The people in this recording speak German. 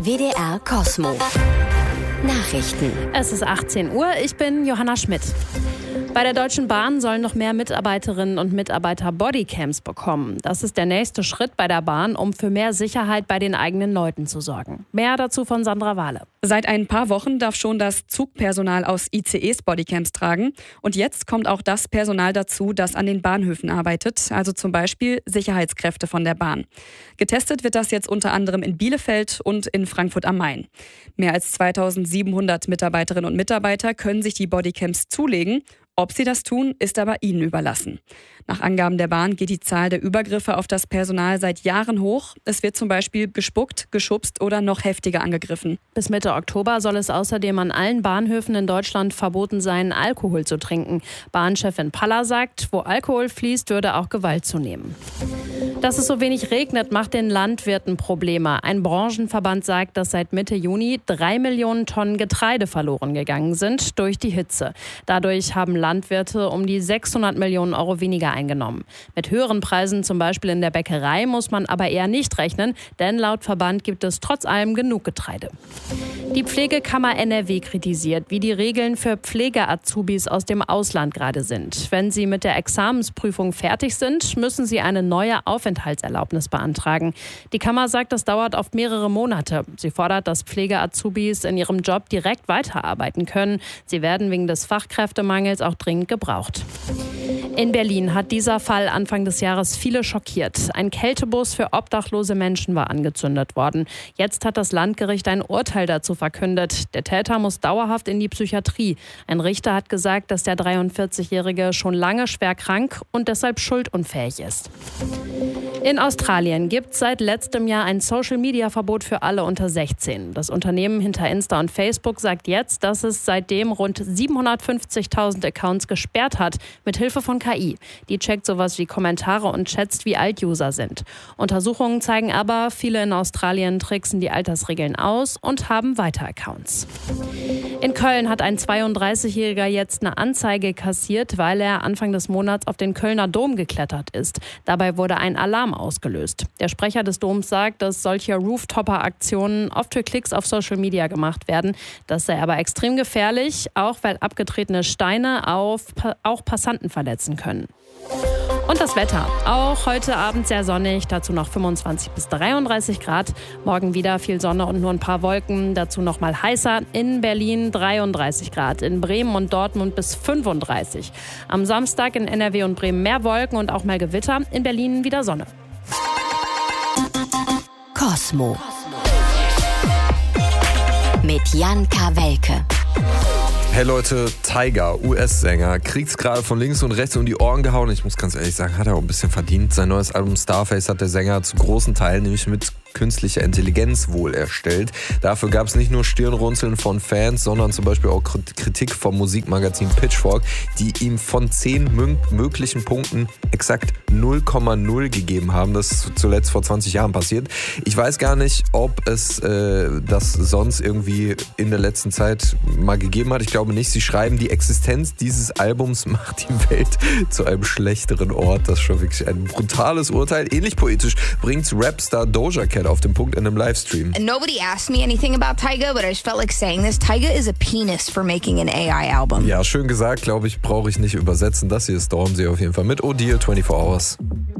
WDR Cosmo. Nachrichten. Es ist 18 Uhr, ich bin Johanna Schmidt. Bei der Deutschen Bahn sollen noch mehr Mitarbeiterinnen und Mitarbeiter Bodycams bekommen. Das ist der nächste Schritt bei der Bahn, um für mehr Sicherheit bei den eigenen Leuten zu sorgen. Mehr dazu von Sandra Wahle. Seit ein paar Wochen darf schon das Zugpersonal aus ICEs Bodycams tragen. Und jetzt kommt auch das Personal dazu, das an den Bahnhöfen arbeitet, also zum Beispiel Sicherheitskräfte von der Bahn. Getestet wird das jetzt unter anderem in Bielefeld und in Frankfurt am Main. Mehr als 2700 Mitarbeiterinnen und Mitarbeiter können sich die Bodycams zulegen. Ob sie das tun, ist aber ihnen überlassen. Nach Angaben der Bahn geht die Zahl der Übergriffe auf das Personal seit Jahren hoch. Es wird zum Beispiel gespuckt, geschubst oder noch heftiger angegriffen. Bis Mitte Oktober soll es außerdem an allen Bahnhöfen in Deutschland verboten sein, Alkohol zu trinken. Bahnchefin Paller sagt, wo Alkohol fließt, würde auch Gewalt zunehmen. Dass es so wenig regnet, macht den Landwirten Probleme. Ein Branchenverband sagt, dass seit Mitte Juni 3 Millionen Tonnen Getreide verloren gegangen sind durch die Hitze. Dadurch haben Landwirte um die 600 Millionen Euro weniger eingenommen. Mit höheren Preisen, zum Beispiel in der Bäckerei, muss man aber eher nicht rechnen, denn laut Verband gibt es trotz allem genug Getreide. Die Pflegekammer NRW kritisiert, wie die Regeln für Pflege-Azubis aus dem Ausland gerade sind. Wenn sie mit der Examensprüfung fertig sind, müssen sie eine neue Aufenthaltserlaubnis beantragen. Die Kammer sagt, das dauert oft mehrere Monate. Sie fordert, dass Pflege-Azubis in ihrem Job direkt weiterarbeiten können. Sie werden wegen des Fachkräftemangels auch dringend gebraucht. In Berlin hat dieser Fall Anfang des Jahres viele schockiert. Ein Kältebus für obdachlose Menschen war angezündet worden. Jetzt hat das Landgericht ein Urteil dazu verkündet. Der Täter muss dauerhaft in die Psychiatrie. Ein Richter hat gesagt, dass der 43-Jährige schon lange schwer krank und deshalb schuldunfähig ist. In Australien gibt es seit letztem Jahr ein Social-Media-Verbot für alle unter 16. Das Unternehmen hinter Insta und Facebook sagt jetzt, dass es seitdem rund 750.000 Accounts gesperrt hat, mit Hilfe von KI. Die checkt sowas wie Kommentare und schätzt, wie alt User sind. Untersuchungen zeigen aber, viele in Australien tricksen die Altersregeln aus und haben weiter Accounts. In Köln hat ein 32-Jähriger jetzt eine Anzeige kassiert, weil er Anfang des Monats auf den Kölner Dom geklettert ist. Dabei wurde ein Alarm ausgelöst. Der Sprecher des Doms sagt, dass solche Rooftopper-Aktionen oft für Klicks auf Social Media gemacht werden. Das sei aber extrem gefährlich, auch weil abgetretene Steine auch Passanten verletzen können. Und das Wetter. Auch heute Abend sehr sonnig, dazu noch 25 bis 33 Grad. Morgen wieder viel Sonne und nur ein paar Wolken, dazu noch mal heißer. In Berlin 33 Grad, in Bremen und Dortmund bis 35. Am Samstag in NRW und Bremen mehr Wolken und auch mal Gewitter. In Berlin wieder Sonne. Cosmo. Mit Jan Kawelke. Hey Leute, Tyga, US-Sänger, kriegt's gerade von links und rechts um die Ohren gehauen. Ich muss ganz ehrlich sagen, hat er auch ein bisschen verdient. Sein neues Album Starface hat der Sänger zu großen Teilen nämlich mit künstlicher Intelligenz wohl erstellt. Dafür gab es nicht nur Stirnrunzeln von Fans, sondern zum Beispiel auch Kritik vom Musikmagazin Pitchfork, die ihm von 10 möglichen Punkten exakt 0,0 gegeben haben. Das ist zuletzt vor 20 Jahren passiert. Ich weiß gar nicht, ob es das sonst irgendwie in der letzten Zeit mal gegeben hat. Ich glaube nicht. Sie schreiben, die Existenz dieses Albums macht die Welt zu einem schlechteren Ort. Das ist schon wirklich ein brutales Urteil. Ähnlich poetisch bringt Rapstar Doja Cat auf den Punkt in einem Livestream. Nobody asked me anything about Tyga, but I just felt like saying this. Tyga is a penis for making an AI album. Ja, schön gesagt, glaube ich, brauche ich nicht übersetzen. Das hier ist Stormzy auf jeden Fall mit Odile 24 Hours.